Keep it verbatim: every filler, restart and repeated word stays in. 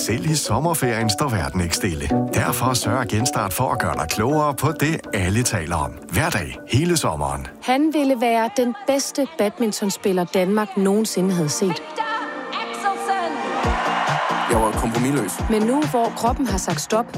Selv i sommerferien står verden ikke stille. Derfor sørger Genstart for at gøre dig klogere på det, alle taler om. Hver dag, hele sommeren. Han ville være den bedste badmintonspiller, Danmark nogensinde havde set. Jeg var kompromisløs. Men nu, hvor kroppen har sagt stop,